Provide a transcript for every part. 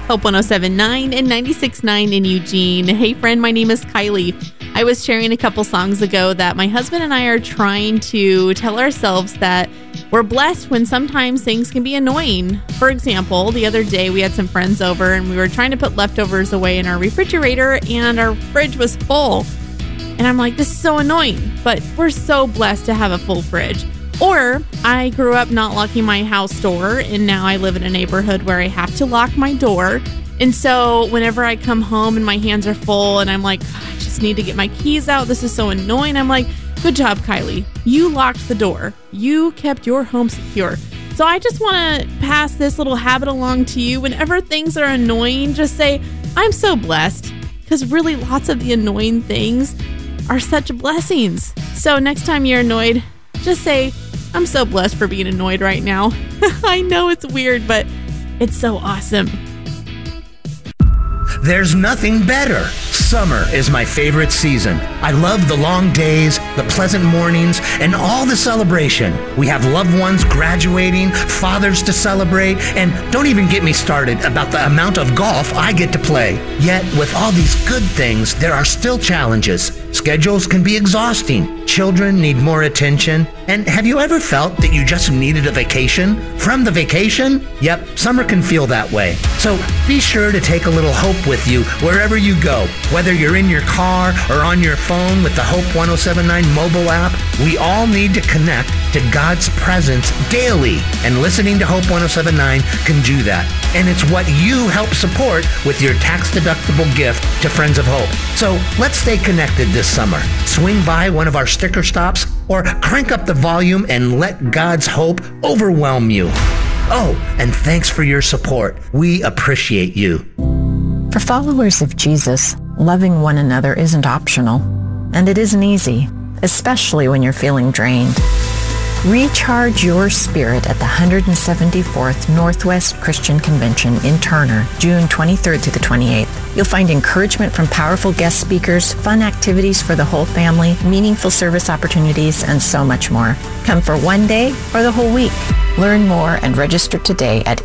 Hope 107.9 and 96.9 in Eugene. Hey friend, my name is Kylie. I was sharing a couple songs ago that my husband and I are trying to tell ourselves that we're blessed when sometimes things can be annoying. For example, the other day we had some friends over and we were trying to put leftovers away in our refrigerator and our fridge was full. And I'm like, this is so annoying, but we're so blessed to have a full fridge. Or I grew up not locking my house door, and now I live in a neighborhood where I have to lock my door. And so whenever I come home and my hands are full and I'm like, I just need to get my keys out, this is so annoying. I'm like, good job, Kylie. You locked the door. You kept your home secure. So I just want to pass this little habit along to you. Whenever things are annoying, just say, I'm so blessed. Because really lots of the annoying things are such blessings. So next time you're annoyed, just say, I'm so blessed for being annoyed right now. I know it's weird, but it's so awesome. There's nothing better. Summer is my favorite season. I love the long days, the pleasant mornings, and all the celebration. We have loved ones graduating, fathers to celebrate, and don't even get me started about the amount of golf I get to play. Yet, with all these good things, there are still challenges. Schedules can be exhausting. Children need more attention. And have you ever felt that you just needed a vacation from the vacation? Yep, summer can feel that way. So be sure to take a little hope with you wherever you go. Whether you're in your car or on your phone with the Hope 107.9 mobile app, we all need to connect to God's presence daily. And listening to Hope 107.9 can do that. And it's what you help support with your tax-deductible gift to Friends of Hope. So let's stay connected this summer. Swing by one of our sticker stops or crank up the volume and let God's hope overwhelm you. Oh, and thanks for your support. We appreciate you. For followers of Jesus, loving one another isn't optional, and it isn't easy, especially when you're feeling drained. Recharge your spirit at the 174th Northwest Christian Convention in Turner, June 23rd to the 28th. You'll find encouragement from powerful guest speakers, fun activities for the whole family, meaningful service opportunities, and so much more. Come for one day or the whole week. Learn more and register today at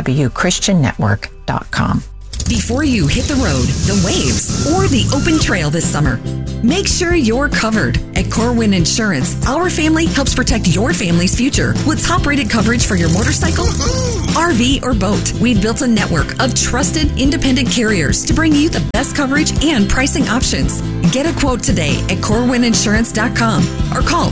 nwchristiannetwork.com. Before you hit the road, the waves, or the open trail this summer, make sure you're covered. At Corwin Insurance, our family helps protect your family's future with top-rated coverage for your motorcycle, RV, or boat. We've built a network of trusted, independent carriers to bring you the best coverage and pricing options. Get a quote today at CorwinInsurance.com or call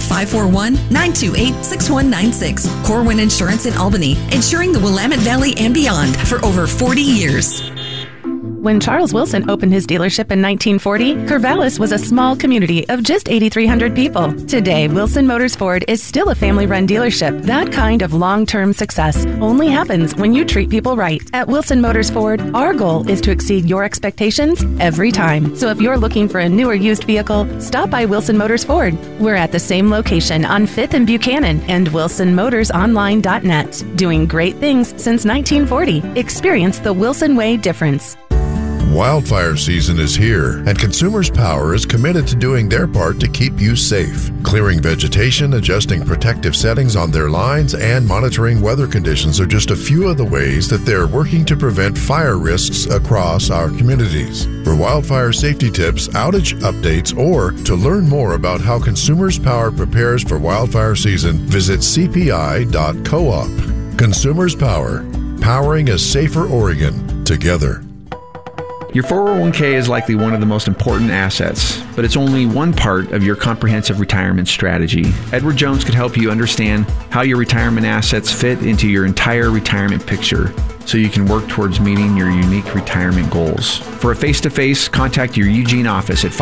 541-928-6196. Corwin Insurance in Albany, insuring the Willamette Valley and beyond for over 40 years. When Charles Wilson opened his dealership in 1940, Corvallis was a small community of just 8,300 people. Today, Wilson Motors Ford is still a family-run dealership. That kind of long-term success only happens when you treat people right. At Wilson Motors Ford, our goal is to exceed your expectations every time. So if you're looking for a new or used vehicle, stop by Wilson Motors Ford. We're at the same location on 5th and Buchanan and WilsonMotorsOnline.net. Doing great things since 1940. Experience the Wilson Way difference. Wildfire season is here, and Consumers Power is committed to doing their part to keep you safe. Clearing vegetation, adjusting protective settings on their lines, and monitoring weather conditions are just a few of the ways that they're working to prevent fire risks across our communities. For wildfire safety tips, outage updates, or to learn more about how Consumers Power prepares for wildfire season, visit cpi.coop. Consumers Power, powering a safer Oregon together. Your 401k is likely one of the most important assets, but it's only one part of your comprehensive retirement strategy. Edward Jones could help you understand how your retirement assets fit into your entire retirement picture so you can work towards meeting your unique retirement goals. For a face-to-face, contact your Eugene office at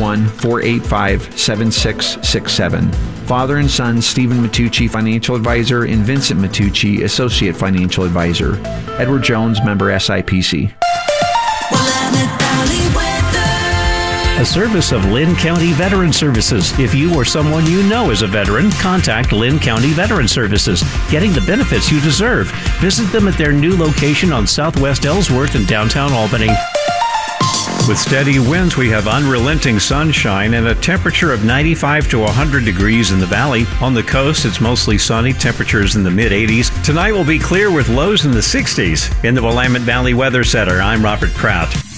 541-485-7667. Father and son, Stephen Matucci, Financial Advisor, and Vincent Matucci, Associate Financial Advisor. Edward Jones, member SIPC. A service of Lynn County Veteran Services. If you or someone you know is a veteran, contact Lynn County Veteran Services, getting the benefits you deserve. Visit them at their new location on Southwest Ellsworth in downtown Albany. With steady winds, we have unrelenting sunshine and a temperature of 95 to 100 degrees in the valley. On the coast, it's mostly sunny, temperatures in the mid-80s. Tonight will be clear with lows in the 60s. In the Willamette Valley Weather Center, I'm Robert Kraut.